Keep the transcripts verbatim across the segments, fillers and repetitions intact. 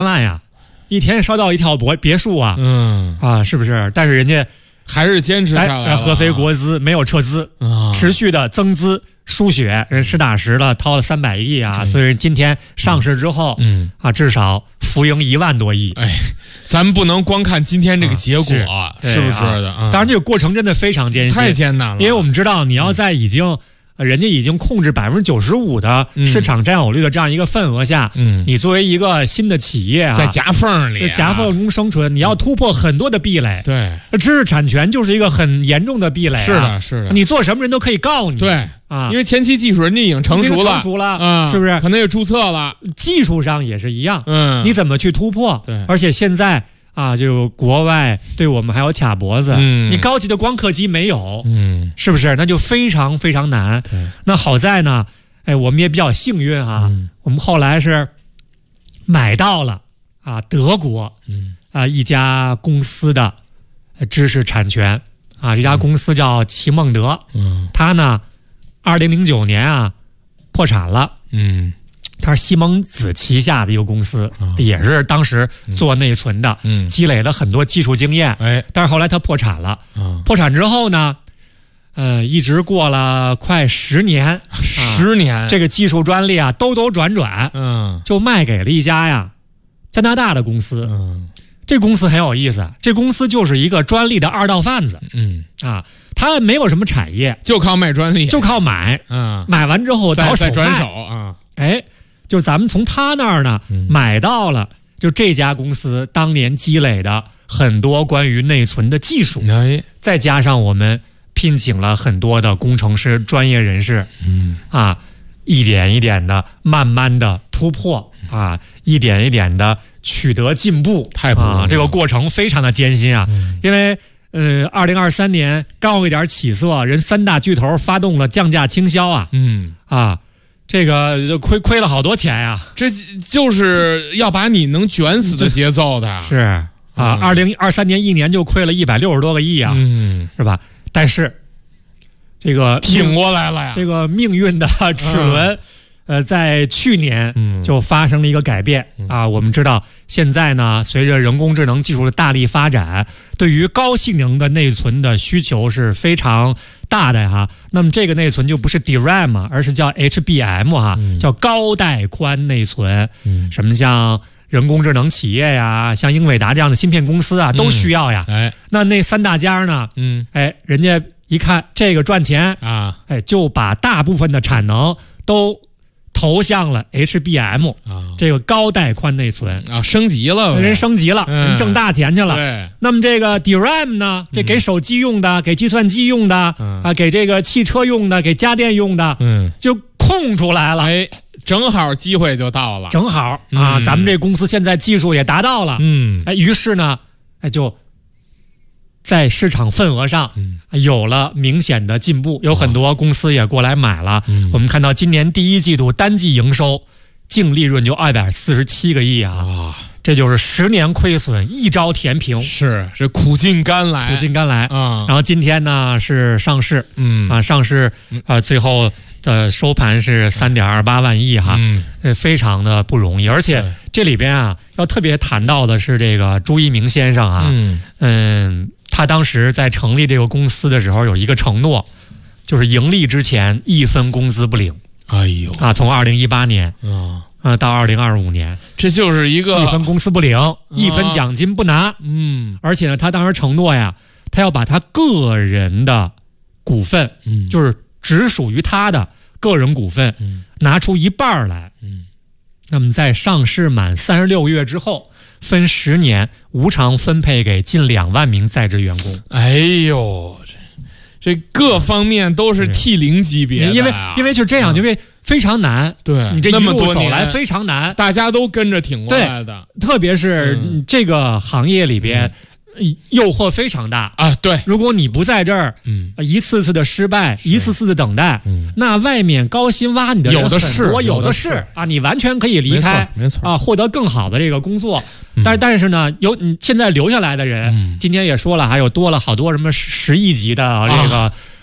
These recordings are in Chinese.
万呀，一天烧掉一套别别墅啊， 嗯啊，是不是？但是人家还是坚持下来了， 合肥国资没有撤资， 啊、 持续的增资输血，人实打实的掏了三百亿啊，嗯、所以今天上市之后， 嗯啊，至少浮盈一万多亿。 哎，咱们不能光看今天这个结果， 啊、 是, 是不是的、啊？ 当然，这个过程真的非常艰辛， 太艰难了， 因为我们知道你要在已经。人家已经控制百分之九十五的市场占有率的这样一个份额下，嗯，你作为一个新的企业啊， 在夹缝里、啊， 夹缝中生存，你要突破很多的壁垒。 对， 知识产权就是一个很严重的壁垒、啊。 是的，是的， 你做什么人都可以告你。 对啊， 因为前期技术人家已经成熟了， 成熟了啊、嗯， 是不是？ 可能也注册了， 技术上也是一样。 嗯， 你怎么去突破？ 对， 而且现在。啊，就国外对我们还有卡脖子， 嗯， 你高级的光刻机没有， 嗯， 是不是？那就非常非常难。那好在呢，哎，我们也比较幸运哈、啊嗯，我们后来是买到了啊德国， 嗯啊一家公司的知识产权啊，这家公司叫奇梦德， 嗯， 它呢，二零零九年啊破产了， 嗯。 它是西蒙子旗下的一个公司， 嗯、 也是当时做内存的， 嗯， 积累了很多技术经验。 哎， 但是后来它破产了。 嗯、 破产之后呢，呃，一直过了快十年， 十年， 啊、这个技术专利啊，兜兜转转， 嗯， 就卖给了一家呀加拿大的公司。 嗯， 这公司很有意思，这公司就是一个专利的二道贩子。 嗯啊，它没有什么产业， 就靠卖专利， 就靠买。 嗯， 买完之后倒手再转手啊， 哎。就咱们从他那儿呢、嗯、买到了，就这家公司当年积累的很多关于内存的技术， 哎， 再加上我们聘请了很多的工程师、专业人士， 嗯啊，一点一点的、慢慢的突破啊，一点一点的取得进步， 太不容易了、 啊，这个过程非常的艰辛啊， 嗯、 因为呃，二零二三年刚有一点起色，人三大巨头发动了降价倾销啊， 嗯啊。这个就亏亏了好多钱呀、啊， 这就是要把你能卷死的节奏的。 是啊，二零二三年一年就亏了一百六十多个亿啊， 嗯， 是吧？但是这个挺过来了呀， 这个命运的齿轮，嗯、呃，在去年就发生了一个改变、 嗯、 啊。我们知道，现在呢，随着人工智能技术的大力发展，对于高性能的内存的需求是非常大的哈。那么这个内存就不是 D RAM， 而是叫 H B M 哈、 嗯， 叫高带宽内存。 嗯， 什么像人工智能企业呀，像英伟达这样的芯片公司啊，都需要呀。 嗯、哎， 那那三大家呢？ 嗯， 哎，人家一看这个赚钱啊， 哎，就把大部分的产能都投向了 H B M 啊， 这个高带宽内存啊，升级了， 人升级了， 嗯、 人挣大钱去了。 对， 那么这个 D RAM 呢，这给手机用的，嗯、给计算机用的， 嗯、 啊，给这个汽车用的，给家电用的， 嗯， 就空出来了。 哎，正好机会就到了， 正好啊， 嗯、 咱们这公司现在技术也达到了， 嗯， 哎，于是呢，哎就。在市场份额上有了明显的进步，有很多公司也过来买了。 嗯、 我们看到今年第一季度单季营收净利润就二百四十七个亿啊！ 哇， 这就是十年亏损一招填平， 是这苦尽甘来， 苦尽甘来啊！ 然后今天呢是上市， 嗯啊上市啊、呃、最后的收盘是三点二八万亿哈， 嗯， 非常的不容易，而且这里边啊要特别谈到的是这个朱一鸣先生啊， 嗯嗯。他当时在成立这个公司的时候有一个承诺，就是盈利之前一分工资不领。 哎呦啊，从二零一八年啊啊到二零二五年， 这就是一个一分工资不领，啊、一分奖金不拿。 嗯， 而且呢，他当时承诺呀，他要把他个人的股份， 嗯， 就是只属于他的个人股份， 嗯， 拿出一半来。 嗯，那么在上市满三十六个月之后。分十年无偿分配给近两万名在职员工。 哎呦，这这各方面都是 T 零级别的、啊， 因为因为就这样，因为非常难。 对， 你这一路走来非常难， 大家都跟着挺过来的。 特别是这个行业里边。嗯诱惑非常大啊！对， 如果你不在这儿， 嗯， 一次次的失败，一次次的等待， 嗯， 那外面高薪挖你的人有的是， 我有的是啊，你完全可以离开， 没错， 啊，获得更好的这个工作。 嗯、 但但是呢，有你现在留下来的人， 嗯、 今天也说了，还有多了好多什么十亿级的这个。啊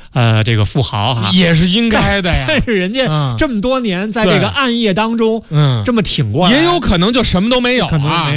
呃这个富豪哈， 也是应该的呀。 但是人家这么多年在这个暗夜当中， 嗯， 这么挺过来， 也有可能就什么都没有啊。 可能没